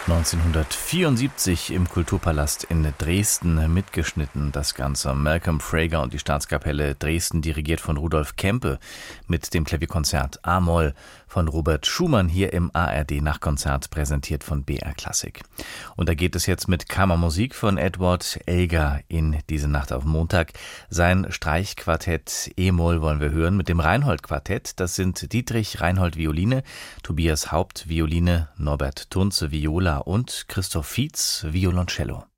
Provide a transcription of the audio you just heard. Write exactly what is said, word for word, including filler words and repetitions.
neunzehnhundertvierundsiebzig im Kulturpalast in Dresden mitgeschnitten, das Ganze. Malcolm Frager und die Staatskapelle Dresden, dirigiert von Rudolf Kempe, mit dem Klavierkonzert A-Moll von Robert Schumann, hier im A R D-Nachkonzert, präsentiert von B R Klassik. Und da geht es jetzt mit Kammermusik von Edward Elgar in diese Nacht auf Montag. Sein Streichquartett E-Moll wollen wir hören mit dem Reinhold-Quartett. Das sind Dietrich Reinhold Violine, Tobias Haupt Violine, Norbert Tunze Viola und Christoph Fietz Violoncello.